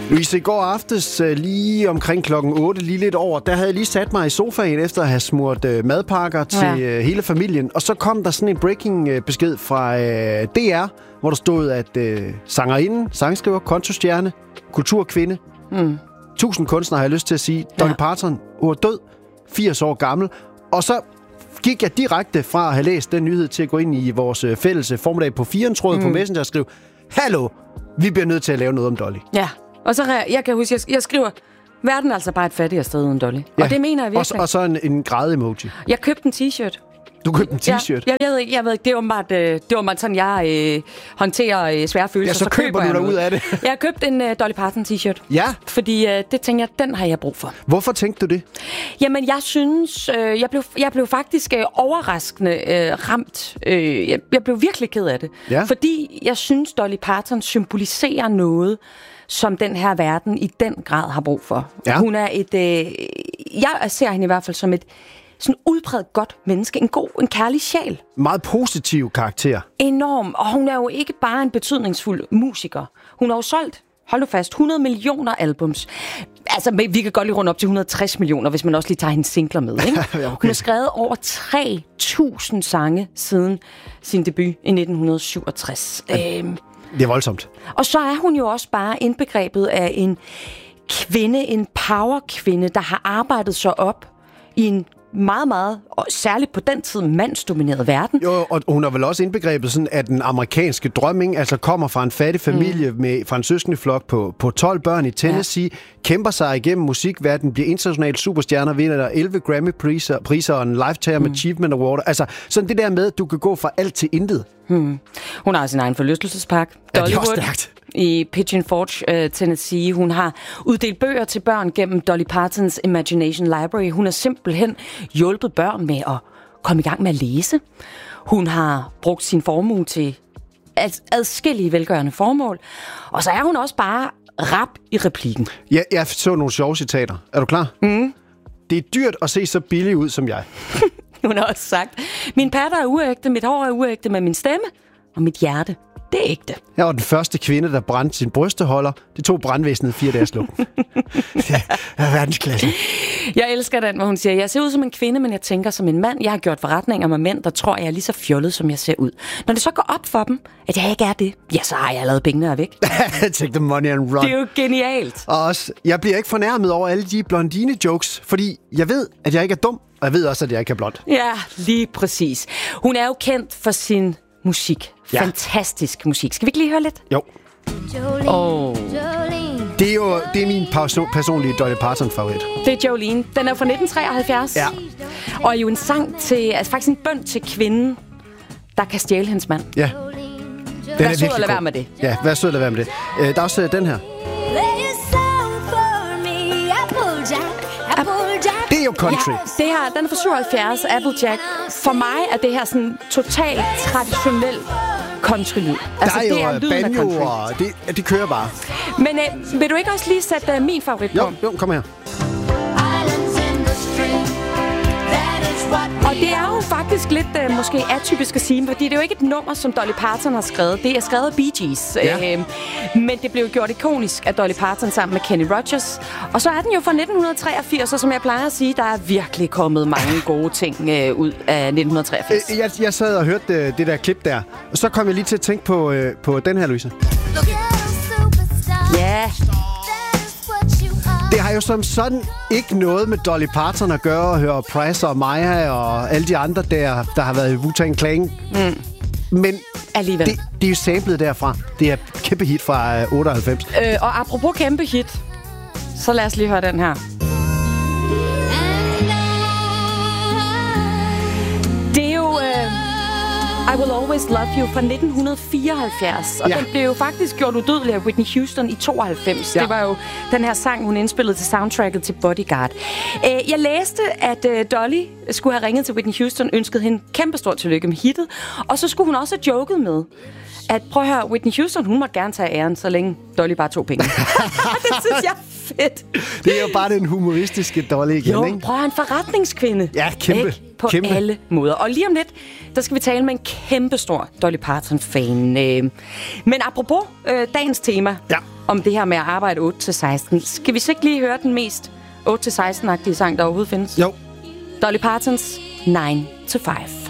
Louise, i går aftes lige omkring klokken 8, lige lidt over, der havde jeg lige sat mig i sofaen efter at have smurt madpakker til hele familien. Og så kom der sådan en breaking-besked fra DR, hvor der stod, at sangerinden, sangskriver, kontostjerne, kulturkvinde, 1000 kunstnere har jeg lyst til at sige, Dolly Parton, hun er død, 80 år gammel. Og så gik jeg direkte fra at have læst den nyhed til at gå ind i vores fælles formiddag på 4'en-tråd på Messenger og skrive, hallo, vi bliver nødt til at lave noget om Dolly. Ja, og så jeg kan huske, jeg skriver, verden er altså bare et fattigere sted end Dolly. Ja. Og det mener jeg virkelig. Og så en græde-emoji. Jeg købte en t-shirt. Du købte en t-shirt? Ja, jeg ved ikke, det var bare sådan, jeg håndterer svære følelser. Ja, så køber du dig ud af det. Jeg har købt en Dolly Parton t-shirt. Ja? Fordi det tænker jeg, den har jeg brug for. Hvorfor tænkte du det? Jamen, jeg synes, jeg blev faktisk overraskende ramt. Jeg blev virkelig ked af det. Ja? Fordi jeg synes, Dolly Parton symboliserer noget, som den her verden i den grad har brug for. Ja. Hun er jeg ser hende i hvert fald som et sådan udpræget godt menneske. En kærlig sjæl. Meget positiv karakter. Enorm. Og hun er jo ikke bare en betydningsfuld musiker. Hun har jo solgt, hold nu fast, 100 millioner albums. Altså, vi kan godt lige runde op til 160 millioner, hvis man også lige tager hendes singler med. Ikke? Okay. Hun har skrevet over 3.000 sange siden sin debut i 1967. Det er voldsomt. Og så er hun jo også bare indbegrebet af en kvinde, en powerkvinde, der har arbejdet sig op i en meget, meget, og særligt på den tid, mandsdomineret verden. Jo, og hun har vel også indbegrebet sådan, at den amerikanske drøm, altså kommer fra en fattig familie fra en søskendeflok på 12 børn i Tennessee, kæmper sig igennem musikverdenen, bliver international superstjerner, vinder der 11 Grammy-priser og en Lifetime Achievement Award. Altså sådan det der med, at du kan gå fra alt til intet. Hun har sin egen forlystelsespark, Dollywood, i Pigeon Forge, Tennessee. Hun har uddelt bøger til børn gennem Dolly Partons Imagination Library. Hun har simpelthen hjulpet børn med at komme i gang med at læse. Hun har brugt sin formue til adskillige velgørende formål. Og så er hun også bare rap i replikken. Ja, jeg så nogle sjove citater. Er du klar? Det er dyrt at se så billig ud som jeg. Hun har også sagt, min patter er uægte, mit hår er uægte, men min stemme og mit hjerte, det er ægte. Jeg var den første kvinde, der brændte sin brysteholder. Det tog brandvæsenet 4 dages lukken. Det er verdensklasse. Jeg elsker den, hvor hun siger, jeg ser ud som en kvinde, men jeg tænker som en mand. Jeg har gjort forretninger med mænd, der tror, jeg er lige så fjollet, som jeg ser ud. Når det så går op for dem, at jeg ikke er det, ja, så har jeg lavet pengene af væk. Take the money and run. Det er jo genialt. Og også, jeg bliver ikke fornærmet over alle de blondine-jokes, fordi jeg ved, at jeg ikke er dum, og jeg ved også, at jeg ikke er blond. Ja, lige præcis. Hun er jo kendt for sin musik. Fantastisk musik. Skal vi ikke lige høre lidt? Jo. Det er min personlige Dolly Parton-favorit. Det er Jolene. Den er fra 1973. Ja. Og er jo en sang til, altså faktisk en bøn til kvinden, der kan stjæle hendes mand. Ja. Vær sød at lade være med det. Ja, vær sød at lade være med det. Der er også den her. Det er jo country. Ja, det her, den er fra 77, Applejack. For mig er det her sådan totalt traditionel countrylyd. Altså, der er jo banjo, og det kører bare. Men vil du ikke også lige sætte min favorit på? Jo, kom her. Og det er jo faktisk lidt måske atypisk at sige, fordi det er jo ikke et nummer, som Dolly Parton har skrevet. Det er skrevet af Bee Gees. Ja. Men det blev gjort ikonisk af Dolly Parton sammen med Kenny Rogers. Og så er den jo fra 1983, og som jeg plejer at sige, der er virkelig kommet mange gode ting ud af 1983. Jeg sad og hørte det der klip der, og så kom jeg lige til at tænke på den her, Louise. Ja. Det har jo som sådan ikke noget med Dolly Parton at gøre, at høre Price og Maya og alle de andre der har været i Wu-Tang Clan. Men alligevel. Det er jo samlet derfra. Det er et kæmpe hit fra 98. Og apropos kæmpe hit, så lad os lige høre den her. Det er jo I Will Always Love You fra 1974. Og den blev jo faktisk gjort udødelig af Whitney Houston i 92. Ja. Det var jo den her sang, hun indspillede til soundtracket til Bodyguard. Jeg læste, at Dolly skulle have ringet til Whitney Houston, ønskede hende kæmpestort tillykke med hittet. Og så skulle hun også have joket med, at prøv at høre, Whitney Houston, hun må gerne tage æren, så længe Dolly bare tog penge. Det synes jeg er fedt. Det er jo bare den humoristiske Dolly igen, jo, ikke? prøv at høre, en forretningskvinde. Ja, kæmpe. Ikke? På kæmpe. alle måder. Og lige om lidt, der skal vi tale med en kæmpestor Dolly Parton-fan. Men apropos dagens tema, om det her med at arbejde 8-16, skal vi så ikke lige høre den mest 8-16-agtige sang, der overhovedet findes? Jo. Dolly Partons 9 to 5.